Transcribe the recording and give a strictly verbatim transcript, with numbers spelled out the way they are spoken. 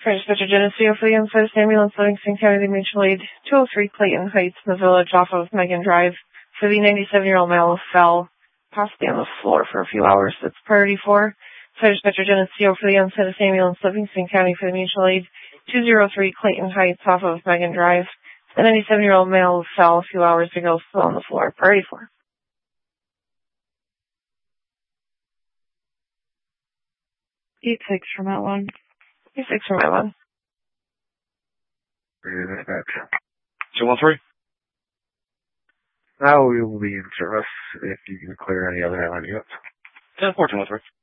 For Dispatcher Geneseo for the unsighted ambulance, Livingston County Mutual Aid, two oh three Clayton Heights in the village off of Megan Drive. For the ninety-seven-year-old male who fell possibly on the floor for a few hours. That's priority four. For Dispatcher Geneseo for the unsighted ambulance, Livingston County for the Mutual Aid, two oh three Clayton Heights off of Megan Drive. The ninety-seven-year-old male who fell a few hours ago still on the floor. Priority four. eight six from that one. eight six from that one. two one three. Now we will be in service if you can clear any other airline units. ten four, two one three.